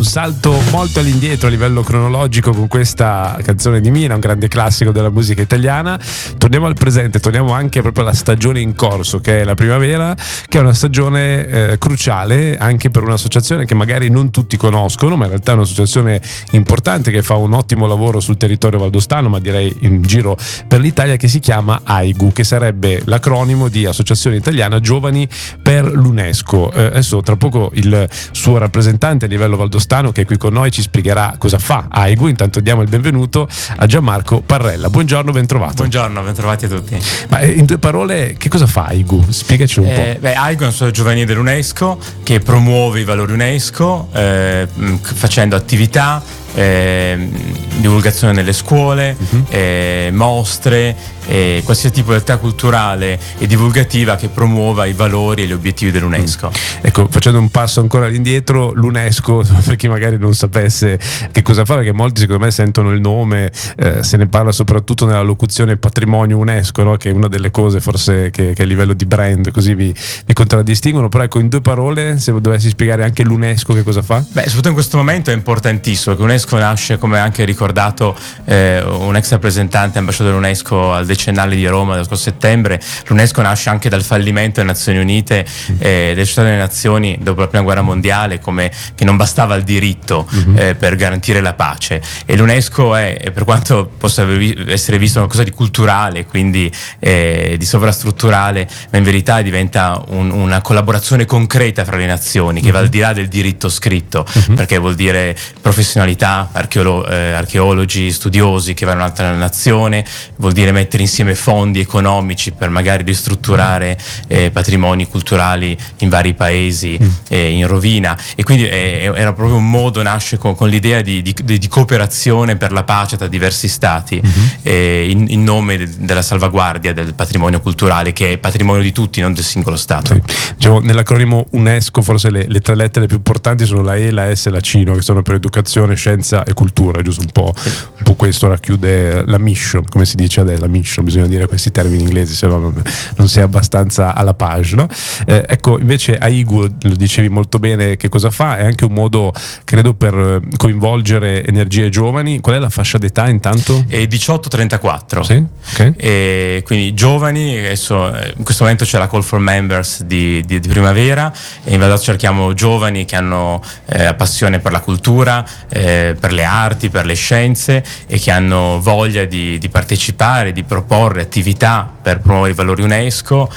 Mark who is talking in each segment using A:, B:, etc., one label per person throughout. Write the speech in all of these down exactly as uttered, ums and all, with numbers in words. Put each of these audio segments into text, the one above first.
A: salto molto all'indietro a livello cronologico con questa canzone di Mina, un grande classico della musica italiana. Torniamo al presente, torniamo anche proprio alla stagione in corso, che è la primavera, che è una stagione eh, cruciale anche per un'associazione che magari non tutti conoscono, ma in realtà è un'associazione importante che fa un ottimo lavoro sul territorio valdostano, ma direi in giro per l'Italia, che si chiama AIGU, che sarebbe l'acronimo di Associazione Italiana Giovani per l'UNESCO. Eh, adesso tra poco il suo rappresentante a livello valdostano, che è qui con noi, ci spiegherà cosa fa AIGU. Intanto diamo il benvenuto a Gianmarco Parrella. Buongiorno, ben trovato.
B: Buongiorno, ben trovati a tutti.
A: Ma in due parole, che cosa fa AIGU? Spiegaci un
B: eh,
A: po'.
B: Beh, AIGU è un società giovanile dell'UNESCO che promuove i valori UNESCO eh, facendo attività, eh, divulgazione nelle scuole, uh-huh. eh, mostre, eh, qualsiasi tipo di attività culturale e divulgativa che promuova i valori e gli obiettivi dell'UNESCO.
A: Mm. Ecco, facendo un passo ancora all'indietro, l'UNESCO, per chi magari non sapesse che cosa fa, perché molti secondo me sentono il nome, eh, se ne parla soprattutto nella locuzione patrimonio UNESCO, no? Che è una delle cose forse che, che a livello di brand così vi, vi contraddistinguono. Però ecco, in due parole, se dovessi spiegare anche l'UNESCO che cosa fa?
B: Beh, soprattutto in questo momento è importantissimo, perché l'UNESCO nasce, come anche ricordato eh, un ex rappresentante ambasciatore dell'UNESCO al decennale di Roma dello scorso settembre. L'UNESCO nasce anche dal fallimento delle Nazioni Unite e eh, delle Società delle Nazioni dopo la prima guerra mondiale, come che non bastava il diritto uh-huh. eh, per garantire la pace, e l'UNESCO è, per quanto possa essere visto una cosa di culturale, quindi eh, di sovrastrutturale, ma in verità diventa un, una collaborazione concreta fra le nazioni, che uh-huh. va al di là del diritto scritto, uh-huh. perché vuol dire professionalità, archeolo- eh, archeologi, studiosi che vanno in un'altra nazione, vuol dire mettere insieme fondi economici per magari ristrutturare eh, patrimoni culturali in vari paesi mm. eh, in rovina, e quindi eh, era proprio un modo, nasce con, con l'idea di, di, di cooperazione per la pace tra diversi stati, mm-hmm. eh, in, in nome de, della salvaguardia del patrimonio culturale, che è patrimonio di tutti, non del singolo Stato.
A: Sì. Diciamo, nell'acronimo UNESCO forse le, le tre lettere più importanti sono la E, la S e la C, no? Che sono per educazione, scienza e cultura, giusto? Un po', un po' questo racchiude la mission, come si dice adesso, la mission, bisogna dire questi termini inglesi, se no non, non sei abbastanza alla page, no? Eh, ecco, invece AIGU, lo dicevi molto bene che cosa fa, è anche un modo, credo, per coinvolgere energie giovani. Qual è la fascia d'età intanto?
B: È diciotto trentaquattro.
A: Sì? Okay.
B: E quindi giovani, adesso in questo momento c'è la call for members di, di, di primavera, e in realtà cerchiamo giovani che hanno eh, passione per la cultura, eh, per le arti, per le scienze, e che hanno voglia di, di partecipare, di proporre attività per promuovere i valori UNESCO,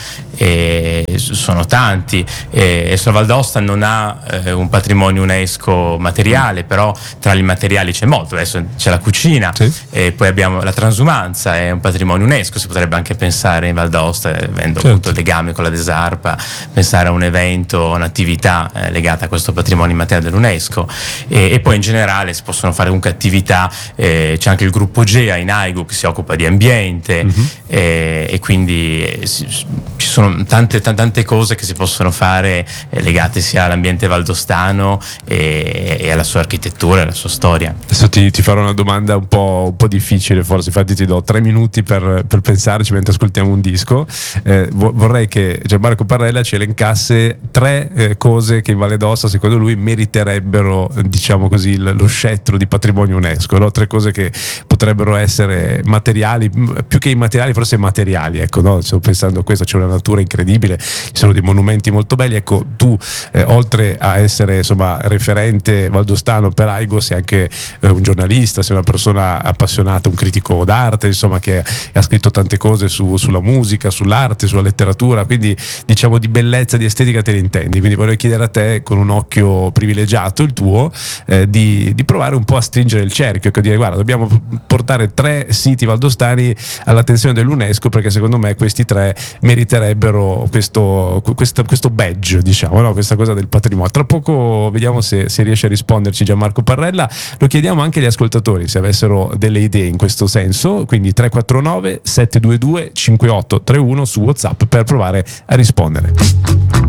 B: e sono tanti. E Val d'Aosta non ha eh, un patrimonio UNESCO materiale, però tra gli materiali c'è molto. Adesso c'è la cucina, sì. E poi abbiamo la transumanza, è un patrimonio UNESCO. Si potrebbe anche pensare in Val d'Aosta, avendo certo. appunto il legame con la Desarpa, pensare a un evento, un'attività eh, legata a questo patrimonio immateriale dell'UNESCO, e, e poi in generale si possono fare comunque attività. Eh, c'è anche il gruppo GEA in AIGU che si occupa di ambiente, mm-hmm. eh, e quindi eh, si, ci sono tante, tante tante cose che si possono fare eh, legate sia all'ambiente valdostano e, e alla sua architettura e alla sua storia.
A: Adesso ti, ti farò una domanda un po', un po' difficile forse, infatti ti do tre minuti per, per pensarci mentre ascoltiamo un disco. Eh, vorrei che Gianmarco Parrella ci elencasse tre eh, cose che in Valle d'Aosta secondo lui meriterebbero, diciamo così, lo scettro di patrimonio UNESCO, no? Tre cose che potrebbero essere materiali, più che immateriali forse materiali, ecco, no? Sto pensando a questo, c'è una natura incredibile, ci sono dei monumenti molto belli. Ecco, tu eh, oltre a essere insomma referente valdostano per AIGU, sei anche eh, un giornalista, sei una persona appassionata, un critico d'arte, insomma, che ha scritto tante cose su, sulla musica, sull'arte, sulla letteratura, quindi diciamo di bellezza, di estetica te ne intendi. Quindi vorrei chiedere a te, con un occhio privilegiato il tuo, eh, di, di provare un po' a stringere il cerchio, ecco, dire guarda, dobbiamo portare tre siti valdostani all'attenzione dell'UNESCO, perché secondo me questi tre meriterebbero questo, questo, questo badge, diciamo, no? Questa cosa del patrimonio. Tra poco vediamo se, se riesce a risponderci Gianmarco Parrella. Lo chiediamo anche agli ascoltatori se avessero delle idee in questo senso, quindi tre quattro nove sette due due cinque otto tre uno su WhatsApp per provare a rispondere.